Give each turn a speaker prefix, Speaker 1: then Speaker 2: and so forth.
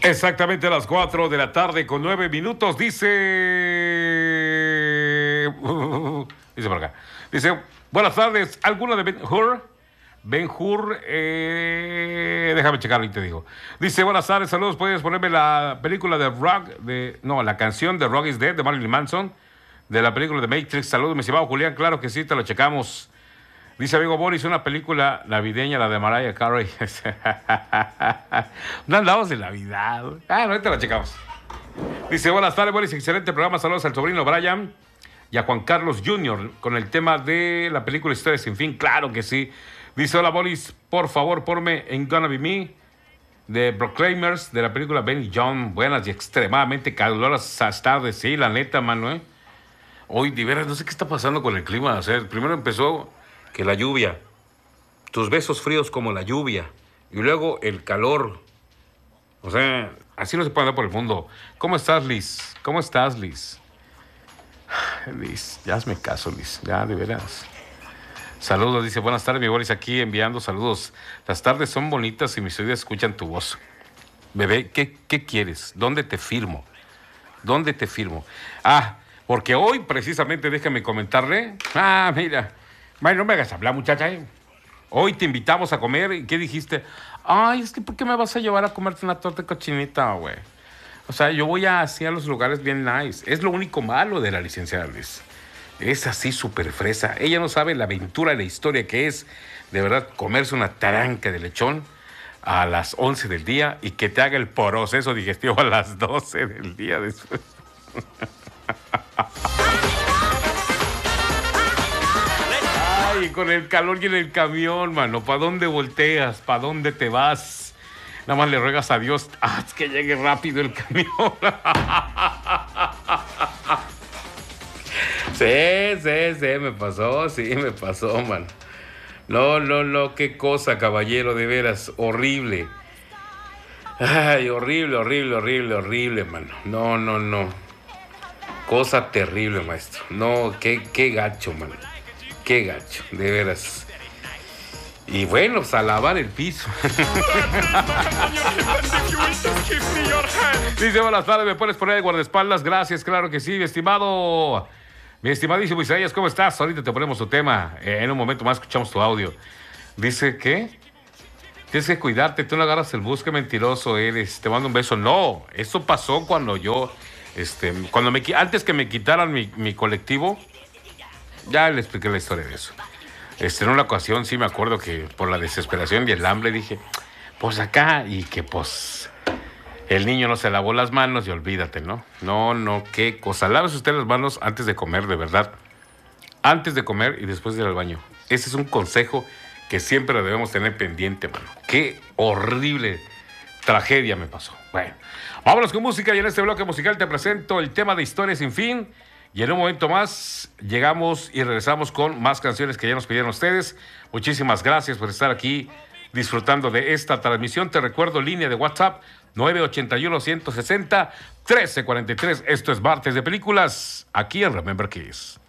Speaker 1: Exactamente a las 4 de la tarde con 9 minutos, dice... dice por acá. Dice, buenas tardes, ¿alguna de Ben-Hur? Ben-Hur, déjame checarlo y te digo. Dice, buenas tardes, saludos, ¿puedes ponerme la película de Rock, la canción de Rock is Dead de Marilyn Manson, de la película de Matrix? Saludos, mi estimado Julián, claro que sí, te lo checamos. Dice amigo Boris, una película navideña, la de Mariah Carey. No andamos de Navidad. No, ahorita la checamos. Dice, buenas tardes, Boris, excelente programa. Saludos al sobrino Brian y a Juan Carlos Jr. con el tema de la película Historia Sin Fin. Claro que sí. Dice, hola Boris, por favor, ponme en Gonna Be Me de Proclaimers de la película Benny John. Buenas y extremadamente calurosas tardes. Sí, la neta, mano, Hoy, de veras, no sé qué está pasando con el clima. O sea, primero empezó que la lluvia, tus besos fríos como la lluvia, y luego el calor. O sea, así no se puede andar por el mundo. ¿Cómo estás, Liz? ¿Cómo estás, Liz? Liz, ya hazme caso, Liz, ya, de veras. Saludos, dice, buenas tardes, mi Boris, aquí enviando saludos. Las tardes son bonitas y mis oídos escuchan tu voz. Bebé, ¿qué quieres? ¿Dónde te firmo? ¿Dónde te firmo? Porque hoy, precisamente, déjame comentarle. Mira. Bueno, no me hagas hablar, muchacha. Hoy te invitamos a comer. ¿Y qué dijiste? Es que ¿por qué me vas a llevar a comerte una torta de cochinita, güey? O sea, yo voy así a los lugares bien nice. Es lo único malo de la licenciada Liz. Es así súper fresa. Ella no sabe la aventura y la historia que es, de verdad, comerse una taranca de lechón a las 11 del día y que te haga el proceso digestivo a las 12 del día después. Y con el calor y en el camión, mano, ¿para dónde volteas? ¿Para dónde te vas? Nada más le ruegas a Dios, es que llegue rápido el camión. Sí, me pasó, man. No, qué cosa, caballero, de veras, horrible. Horrible, mano. No. Cosa terrible, maestro. No, qué gacho, mano. Qué gacho, de veras. Y bueno, pues a lavar el piso. Dice, buenas tardes, ¿me puedes poner el guardaespaldas? Gracias, claro que sí, mi estimado. Mi estimadísimo Isaías, ¿cómo estás? Ahorita te ponemos tu tema. En un momento más escuchamos tu audio. Dice, ¿qué? Tienes que cuidarte, tú no agarras el bus, qué mentiroso eres. Te mando un beso. No, eso pasó cuando yo, antes que me quitaran mi colectivo. Ya le expliqué la historia de eso. En una ocasión sí me acuerdo que por la desesperación y el hambre dije, pues acá, y que pues el niño no se lavó las manos y olvídate, ¿no? No, qué cosa. Lávese usted las manos antes de comer, de verdad. Antes de comer y después de ir al baño. Ese es un consejo que siempre lo debemos tener pendiente, mano. Qué horrible tragedia me pasó. Bueno, vámonos con música y en este bloque musical te presento el tema de Historia Sin Fin. Y en un momento más llegamos y regresamos con más canciones que ya nos pidieron ustedes. Muchísimas gracias por estar aquí disfrutando de esta transmisión. Te recuerdo, línea de WhatsApp 981-160-1343. Esto es Martes de Películas, aquí en Remember Kiss.